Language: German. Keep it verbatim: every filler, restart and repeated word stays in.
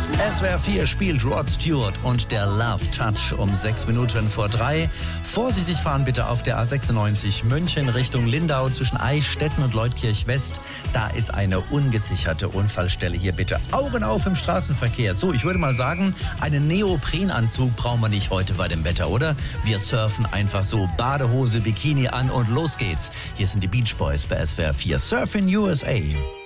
S W R vier spielt Rod Stewart und der Love Touch um sechs Minuten vor drei. Vorsichtig fahren bitte auf der A sechsundneunzig München Richtung Lindau zwischen Eichstätten und Leutkirch West. Da ist eine ungesicherte Unfallstelle. Hier bitte Augen auf im Straßenverkehr. So, ich würde mal sagen, einen Neoprenanzug brauchen wir nicht heute bei dem Wetter, oder? Wir surfen einfach so, Badehose, Bikini an und los geht's. Hier sind die Beach Boys bei S W R vier. Surfing U S A.